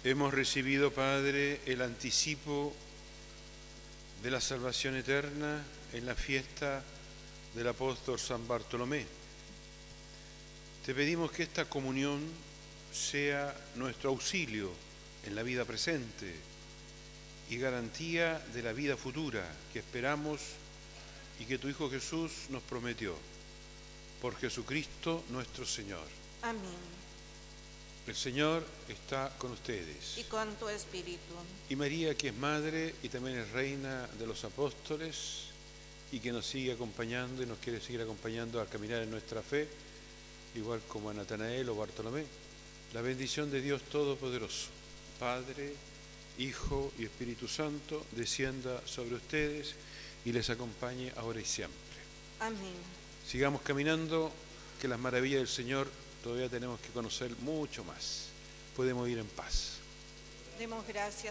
Hemos recibido, Padre, el anticipo de la salvación eterna en la fiesta del apóstol San Bartolomé. Te pedimos que esta comunión sea nuestro auxilio en la vida presente y garantía de la vida futura que esperamos y que tu Hijo Jesús nos prometió. Por Jesucristo nuestro Señor. Amén. El Señor está con ustedes. Y con tu espíritu. Y María, que es Madre y también es Reina de los Apóstoles y que nos sigue acompañando y nos quiere seguir acompañando a caminar en nuestra fe, igual como a Natanael o Bartolomé, la bendición de Dios Todopoderoso, Padre, Hijo y Espíritu Santo, descienda sobre ustedes y les acompañe ahora y siempre. Amén. Sigamos caminando, que las maravillas del Señor todavía tenemos que conocer mucho más. Podemos ir en paz. Demos gracias